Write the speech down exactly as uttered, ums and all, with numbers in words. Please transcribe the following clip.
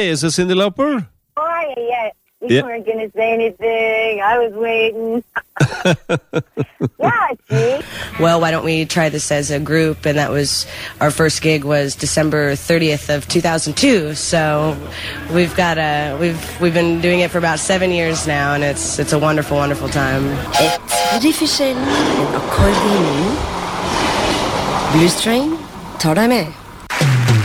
is it Cyndi Lauper? Oh, yeah. You Yeah. weren't going to say anything. I was waiting. Yeah, see? Well, why don't we try this as a group? And that was, our first gig was December thirtieth of two thousand two. So we've got a, we've, we've been doing it for about seven years now, and it's, it's a wonderful, wonderful time. Ett riffischen, en accordion, blues train, ta dig med.